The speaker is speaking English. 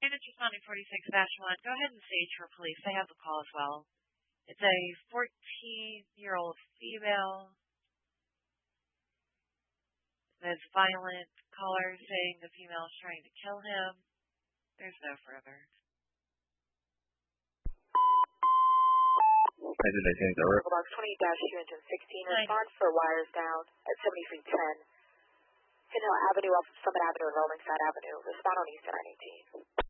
Units responding 46-1. Go ahead and stage for police. They have the call as well. It's a 14-year-old female. There's violent caller saying the female is trying to kill him. There's no further. Box 20-216, respond for wires down at 7310. Hill Avenue off Summit Avenue and Rolling Side Avenue. Respond on Eastern 918.